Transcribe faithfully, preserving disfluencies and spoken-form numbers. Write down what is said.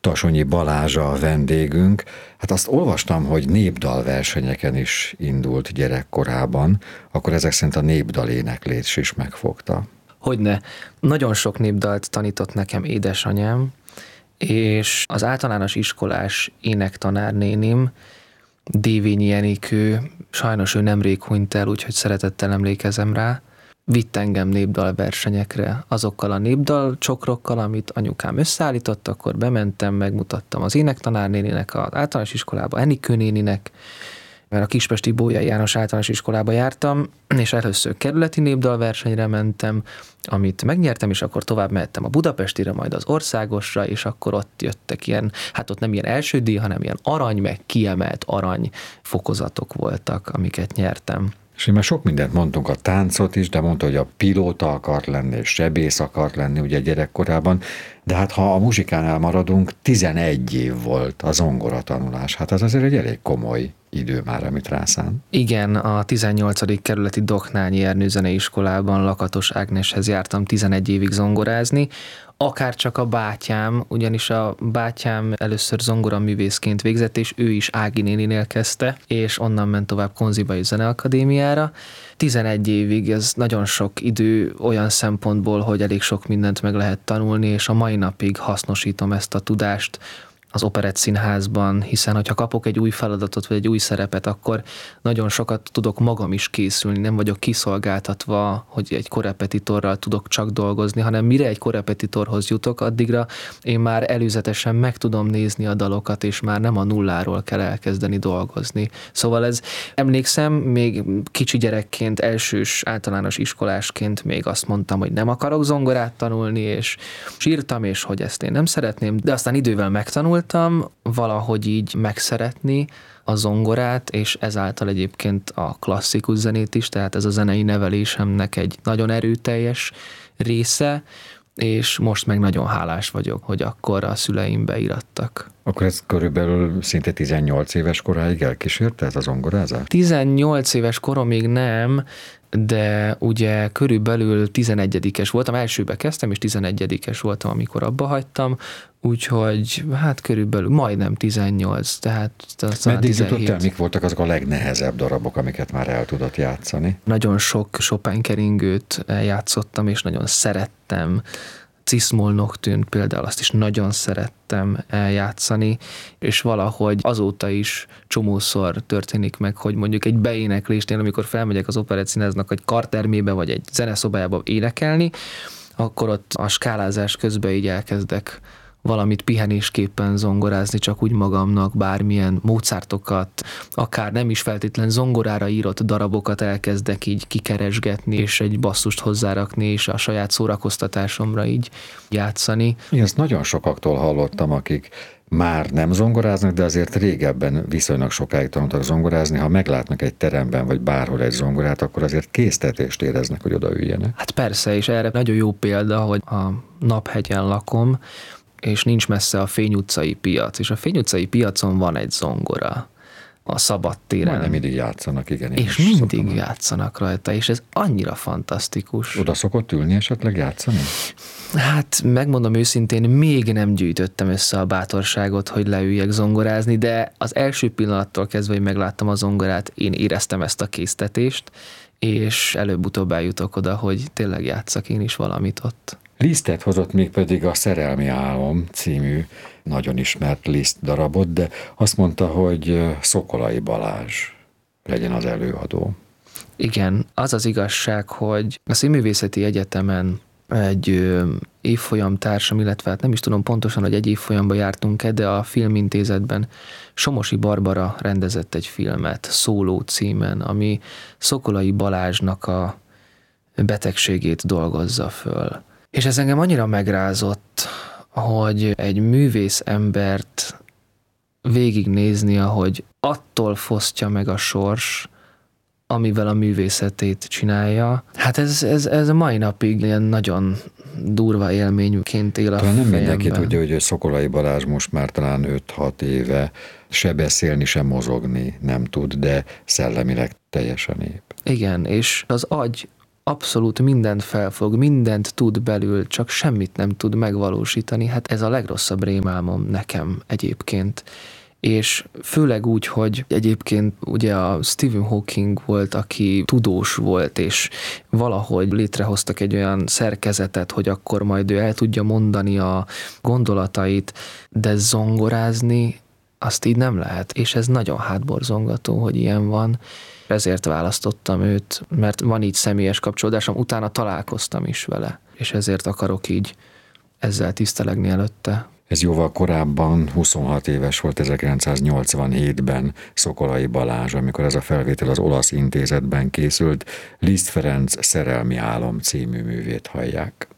Tasonyi Balázs a vendégünk. Hát azt olvastam, hogy népdalversenyeken is indult gyerekkorában, akkor ezek szerint a népdaléneklés is megfogta. Hogyne. Nagyon sok népdalt tanított nekem édesanyám, és az általános iskolás énektanárnénim, Dévényi Enikő, sajnos ő nemrég hunyt el, úgyhogy szeretettel emlékezem rá, vitt engem népdalversenyekre, azokkal a népdalcsokrokkal, amit anyukám összeállított, akkor bementem, megmutattam az énektanárnéninek az általános iskolába, Enikő néninek, mert a kispesti Bolyai János általános iskolába jártam, és először kerületi népdalversenyre mentem, amit megnyertem, és akkor tovább mehettem a budapestire, majd az országosra, és akkor ott jöttek ilyen, hát ott nem ilyen első díj, hanem ilyen arany, meg kiemelt arany fokozatok voltak, amiket nyertem. És én már sok mindent mondtunk, a táncot is, de mondta, hogy a pilóta akart lenni, és sebész akart lenni ugye gyerekkorában, de hát ha a muzsikánál maradunk, tizenegy év volt a zongoratanulás. Hát az azért egy elég komoly idő már, amit rászán. Igen, a tizennyolcadik kerületi Doknányi Ernő Zeneiskolában Lakatos Ágneshez jártam tizenegy évig zongorázni, akár csak a bátyám, ugyanis a bátyám először zongoraművészként végzett, és ő is Ági néninél kezdte, és onnan ment tovább Konzibai Zeneakadémiára. tizenegy évig ez nagyon sok idő olyan szempontból, hogy elég sok mindent meg lehet tanulni, és a mai napig hasznosítom ezt a tudást az Operett Színházban, hiszen hogyha kapok egy új feladatot, vagy egy új szerepet, akkor nagyon sokat tudok magam is készülni, nem vagyok kiszolgáltatva, hogy egy korrepetitorral tudok csak dolgozni, hanem mire egy korrepetitorhoz jutok, addigra én már előzetesen meg tudom nézni a dalokat, és már nem a nulláról kell elkezdeni dolgozni. Szóval ez, emlékszem, még kicsi gyerekként, elsős általános iskolásként még azt mondtam, hogy nem akarok zongorát tanulni, és sírtam, és hogy ezt én nem szeretném, de aztán idővel megtanultam, valahogy így megszeretni a zongorát, és ezáltal egyébként a klasszikus zenét is, tehát ez a zenei nevelésemnek egy nagyon erőteljes része, és most meg nagyon hálás vagyok, hogy akkor a szüleim beirattak. Akkor ez körülbelül szinte tizennyolc éves koráig elkísérte ez a zongorázás? tizennyolc éves koromig nem, de ugye körülbelül tizenegyedikes voltam, elsőbe kezdtem, és tizenegyedikes voltam, amikor abba hagytam, úgyhogy hát körülbelül majdnem tizennyolc, tehát meddig jutott el, mik voltak azok a legnehezebb darabok, amiket már el tudott játszani? Nagyon sok Chopin keringőt játszottam, és nagyon szerettem. Cis-moll nocturne például, azt is nagyon szerettem eljátszani, és valahogy azóta is csomószor történik meg, hogy mondjuk egy beéneklésnél, amikor felmegyek az Operett Színháznak egy kartermébe, vagy egy zeneszobájába énekelni, akkor ott a skálázás közben így elkezdek valamit pihenésképpen zongorázni, csak úgy magamnak, bármilyen Mozartokat, akár nem is feltétlen zongorára írott darabokat elkezdek így kikeresgetni, és egy basszust hozzárakni, és a saját szórakoztatásomra így játszani. Igen, ezt nagyon sokaktól hallottam, akik már nem zongoráznak, de azért régebben viszonylag sokáig tanultak zongorázni. Ha meglátnak egy teremben, vagy bárhol egy zongorát, akkor azért késztetést éreznek, hogy odaüljenek. Hát persze, és erre nagyon jó példa, hogy a Naphegyen lakom, és nincs messze a Fény utcai piac, és a Fény utcai piacon van egy zongora a szabadtéren. Majdnem mindig játszanak, igen. És mindig szoktam. játszanak rajta, és ez annyira fantasztikus. Oda szokott ülni esetleg játszani? Hát megmondom őszintén, még nem gyűjtöttem össze a bátorságot, hogy leüljek zongorázni, de az első pillanattól kezdve, hogy megláttam a zongorát, én éreztem ezt a késztetést, és előbb-utóbb eljutok oda, hogy tényleg játsszak én is valamit ott. Lisztet hozott még pedig a Szerelmi álom című nagyon ismert Liszt darabot, de azt mondta, hogy Szokolay Balázs legyen az előadó. Igen, az az igazság, hogy a Színművészeti Egyetemen egy évfolyam társam, illetve hát nem is tudom pontosan, hogy egy évfolyamban jártunk-e, de a Filmintézetben Somosi Barbara rendezett egy filmet Szóló címen, ami Szokolay Balázsnak a betegségét dolgozza föl. És ez engem annyira megrázott, hogy egy művész embert végignézni, ahogy attól fosztja meg a sors, amivel a művészetét csinálja. Hát ez, ez, ez a mai napig ilyen nagyon durva élményként él a talán nem fejemben. Mindenki tudja, hogy Szokolay Balázs most már talán öt-hat éve se beszélni, se mozogni nem tud, de szellemileg teljesen ép. Igen, és az agy abszolút mindent felfog, mindent tud belül, csak semmit nem tud megvalósítani. Hát ez a legrosszabb rémálmom nekem egyébként. És főleg úgy, hogy egyébként ugye a Stephen Hawking volt, aki tudós volt, és valahogy létrehoztak egy olyan szerkezetet, hogy akkor majd ő el tudja mondani a gondolatait, de zongorázni azt így nem lehet. És ez nagyon hátborzongató, hogy ilyen van. Ezért választottam őt, mert van így személyes kapcsolódásom, utána találkoztam is vele, és ezért akarok így ezzel tisztelegni előtte. Ez jóval korábban, huszonhat éves volt ezerkilencszáznyolcvanhétben Szokolai Balázs, amikor ez a felvétel az Olasz Intézetben készült, Liszt Ferenc Szerelmi álom című művét hallják.